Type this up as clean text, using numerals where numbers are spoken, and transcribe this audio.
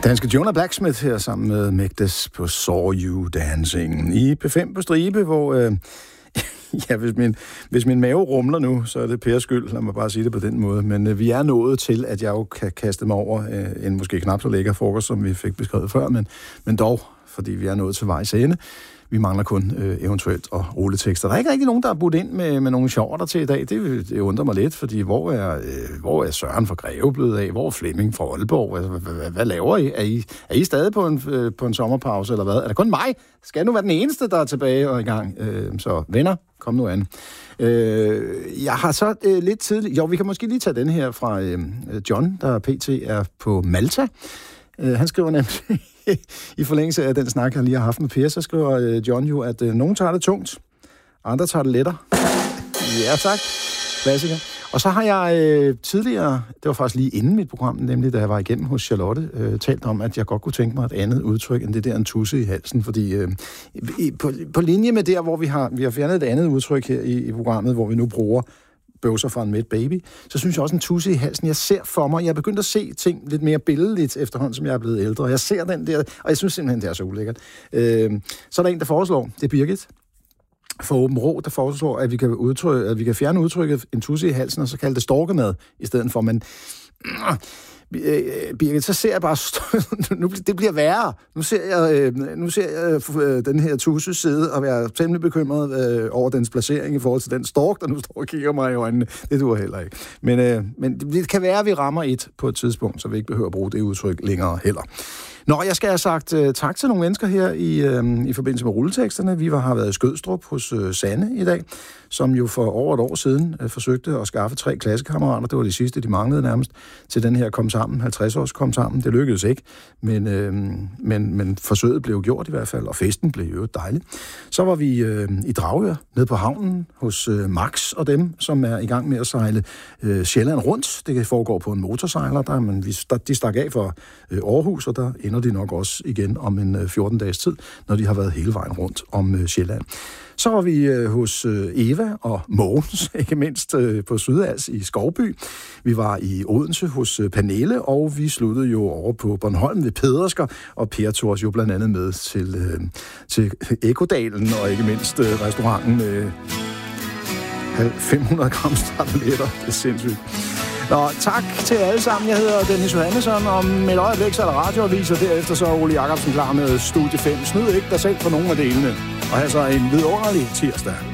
Danske Jonah Blacksmith her sammen med Magdes på Saw You Dancing i P5 på stribe, hvor ja, hvis min mave rumler nu, så er det Pers skyld, lad mig bare sige det på den måde. Men vi er nået til, at jeg jo kan kaste mig over en måske knap så lækker frokost, som vi fik beskrevet før, men dog, fordi vi er nået til vejs ende. Vi mangler kun eventuelt og rulletekster. Der er ikke rigtig nogen, der har budt ind med nogle sjovere til i dag. Det undrer mig lidt, fordi hvor er Søren fra Greve blevet af? Hvor er Flemming fra Aalborg? Altså, hvad laver I? Er I stadig på en sommerpause, eller hvad? Er det kun mig? Skal jeg nu være den eneste, der er tilbage og i gang? Så venner, kom nu an. Jeg har så lidt tidligt... Jo, vi kan måske lige tage den her fra John, der pt. Er på Malta. Han skriver nemlig... I forlængelse af den snak, jeg lige har haft med Per, så skriver John jo, at nogen tager det tungt, andre tager det lettere. Ja, tak. Klassiker. Og så har jeg tidligere, det var faktisk lige inden mit program, nemlig da jeg var igennem hos Charlotte, talt om, at jeg godt kunne tænke mig et andet udtryk, end det der en tusse i halsen, fordi på linje med der, hvor vi har fjernet et andet udtryk her i programmet, hvor vi nu bruger bøvser fra en mæt baby, så synes jeg også en tusse i halsen. Jeg ser for mig, jeg er begyndt at se ting lidt mere billedligt efterhånden, som jeg er blevet ældre. Jeg ser den der, og jeg synes simpelthen, det er så ulækkert. Så er der en, der foreslår, det er Birgit for Åben Rå, der foreslår, at vi kan fjerne udtrykket en tusse i halsen, og så kalde det storkemad, i stedet for, men Birgit, så ser jeg bare, nu det bliver værre. Nu ser jeg den her tusse sidde og være temmelig bekymret over dens placering i forhold til den stork, der nu står og kigger mig i øjnene. Det duer heller ikke. Men det kan være, at vi rammer et på et tidspunkt, så vi ikke behøver at bruge det udtryk længere heller. Nå, jeg skal have sagt tak til nogle mennesker her i forbindelse med rulleteksterne. Vi har været i Skødstrup hos Sanne i dag, som jo for over et år siden forsøgte at skaffe 3 klassekammerater. Det var de sidste, de manglede nærmest, til den her kom sammen, 50 års kom sammen. Det lykkedes ikke, men forsøget blev gjort i hvert fald, og festen blev jo dejlig. Så var vi i Dragør, nede på havnen hos Max og dem, som er i gang med at sejle Sjælland rundt. Det foregår på en motorsejler, de stak af for Aarhus, og der ender de nok også igen om en 14 dages tid, når de har været hele vejen rundt om Sjælland. Så var vi hos Eva og Mogens, ikke mindst på Sydals i Skovby. Vi var i Odense hos Pernille, og vi sluttede jo over på Bornholm ved Pedersker, og Per tog os jo blandt andet med til Ekodalen, og ikke mindst restauranten med 500 gram startbilletter. Det er sindssygt. Nå, tak til alle sammen. Jeg hedder Dennis Johannesson. Om et øjeblik så er der radioavis, og derefter så er Ole Jacobsen klar med Studie 5. Snyd ikke dig selv på nogen af delene. Og have så en vidunderlig tirsdag.